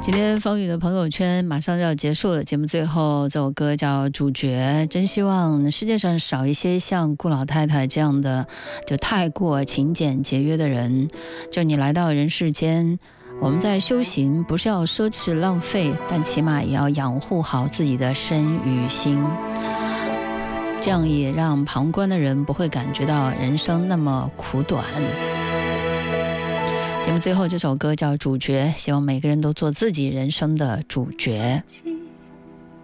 今天风雨的朋友圈马上就要结束了，节目最后这首歌叫《主角》，真希望世界上少一些像顾老太太这样的就太过勤俭节约的人。就你来到人世间，我们在修行不是要奢侈浪费，但起码也要养护好自己的身与心，这样也让旁观的人不会感觉到人生那么苦短。节目最后这首歌叫《主角》，希望每个人都做自己人生的主角。